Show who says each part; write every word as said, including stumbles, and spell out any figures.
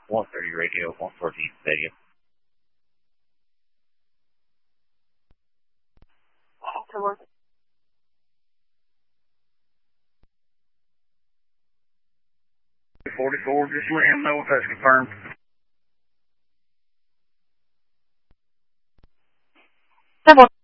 Speaker 1: one thirty radio, one fourteen stadium.
Speaker 2: Afterwards.
Speaker 1: forty-four, just let him know if that's confirmed.
Speaker 2: C'est bon.